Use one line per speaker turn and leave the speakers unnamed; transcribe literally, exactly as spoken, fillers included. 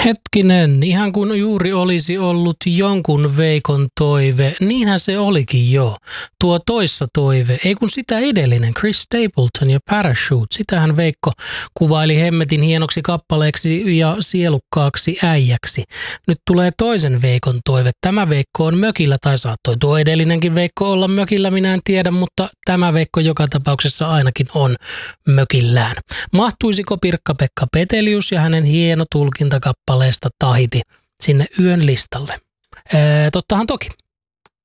Hetkinen, ihan kun juuri olisi ollut jonkun Veikon toive, niinhän se olikin jo. Tuo toissa toive, ei kun sitä edellinen, Chris Stapleton ja Parachute, sitähän Veikko kuvaili hemmetin hienoksi kappaleeksi ja sielukkaaksi äijäksi. Nyt tulee toisen Veikon toive. Tämä Veikko on mökillä tai saattoi tuo edellinenkin Veikko olla mökillä, minä en tiedä, mutta tämä Veikko joka tapauksessa ainakin on mökillään. Mahtuisiko Pirkka-Pekka Petelius ja hänen hieno tulkintakappaleesta Tahiti sinne yön listalle? Ee, tottahan toki.